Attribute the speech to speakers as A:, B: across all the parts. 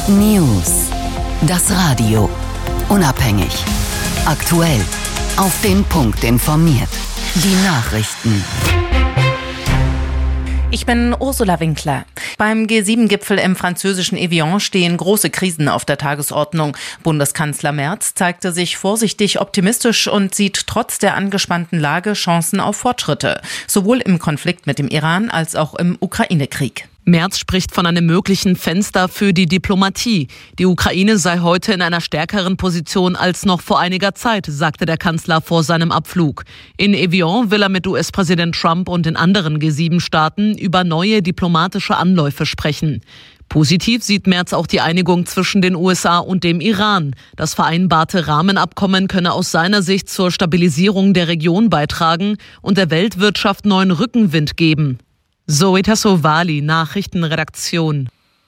A: News. Das Radio. Unabhängig. Aktuell. Auf den Punkt informiert. Die Nachrichten.
B: Ich bin Ursula Winkler. Beim G7-Gipfel im französischen Evian stehen große Krisen auf der Tagesordnung. Bundeskanzler Merz zeigte sich vorsichtig optimistisch und sieht trotz der angespannten Lage Chancen auf Fortschritte. Sowohl im Konflikt mit dem Iran als auch im Ukraine-Krieg.
C: Merz spricht von einem möglichen Fenster für die Diplomatie. Die Ukraine sei heute in einer stärkeren Position als noch vor einiger Zeit, sagte der Kanzler vor seinem Abflug. In Evian will er mit US-Präsident Trump und den anderen G7-Staaten über neue diplomatische Anläufe sprechen. Positiv sieht Merz auch die Einigung zwischen den USA und dem Iran. Das vereinbarte Rahmenabkommen könne aus seiner Sicht zur Stabilisierung der Region beitragen und der Weltwirtschaft neuen Rückenwind geben. Zoe Tassovali, Nachrichtenredaktion.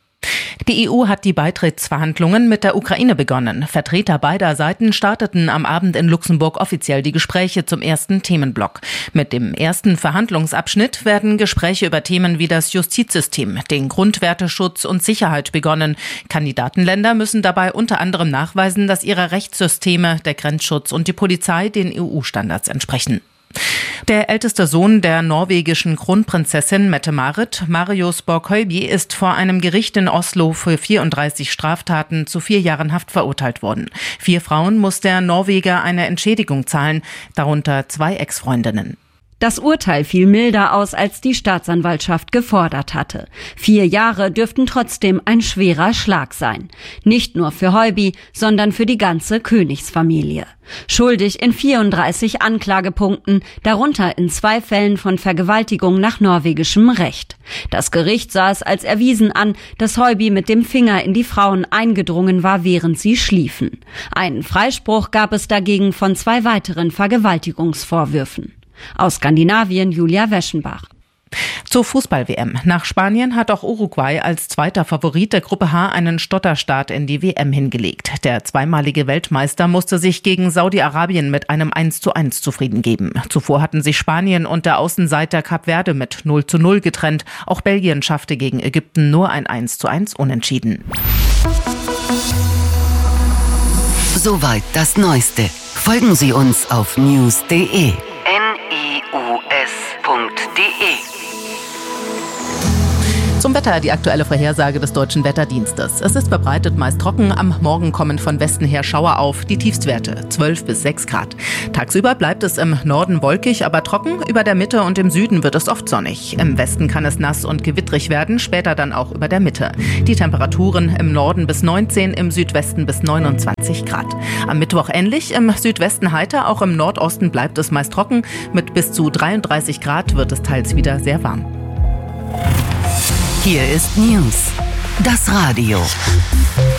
B: Die EU hat die Beitrittsverhandlungen mit der Ukraine begonnen. Vertreter beider Seiten starteten am Abend in Luxemburg offiziell die Gespräche zum ersten Themenblock. Mit dem ersten Verhandlungsabschnitt werden Gespräche über Themen wie das Justizsystem, den Grundwerteschutz und Sicherheit begonnen. Kandidatenländer müssen dabei unter anderem nachweisen, dass ihre Rechtssysteme, der Grenzschutz und die Polizei den EU-Standards entsprechen. Der älteste Sohn der norwegischen Kronprinzessin Mette-Marit, Marius Borg-Høiby, ist vor einem Gericht in Oslo für 34 Straftaten zu 4 Jahren Haft verurteilt worden. 4 Frauen muss der Norweger eine Entschädigung zahlen, darunter 2 Ex-Freundinnen.
D: Das Urteil fiel milder aus, als die Staatsanwaltschaft gefordert hatte. 4 Jahre dürften trotzdem ein schwerer Schlag sein. Nicht nur für Høiby, sondern für die ganze Königsfamilie. Schuldig in 34 Anklagepunkten, darunter in 2 Fällen von Vergewaltigung nach norwegischem Recht. Das Gericht sah es als erwiesen an, dass Høiby mit dem Finger in die Frauen eingedrungen war, während sie schliefen. Einen Freispruch gab es dagegen von 2 weiteren Vergewaltigungsvorwürfen. Aus Skandinavien Julia Weschenbach.
B: Zur Fußball-WM. Nach Spanien hat auch Uruguay als zweiter Favorit der Gruppe H einen Stotterstart in die WM hingelegt. Der zweimalige Weltmeister musste sich gegen Saudi-Arabien mit einem 1:1 zufrieden geben. Zuvor hatten sich Spanien und der Außenseiter Kap Verde mit 0:0 getrennt. Auch Belgien schaffte gegen Ägypten nur ein 1:1 Unentschieden.
A: Soweit das Neueste. Folgen Sie uns auf news.de.
B: Zum Wetter die aktuelle Vorhersage des Deutschen Wetterdienstes. Es ist verbreitet meist trocken, am Morgen kommen von Westen her Schauer auf, die Tiefstwerte 12 bis 6 Grad. Tagsüber bleibt es im Norden wolkig, aber trocken, über der Mitte und im Süden wird es oft sonnig. Im Westen kann es nass und gewittrig werden, später dann auch über der Mitte. Die Temperaturen im Norden bis 19, im Südwesten bis 29 Grad. Am Mittwoch ähnlich, im Südwesten heiter, auch im Nordosten bleibt es meist trocken. Mit bis zu 33 Grad wird es teils wieder sehr warm.
A: Hier ist News. Das Radio.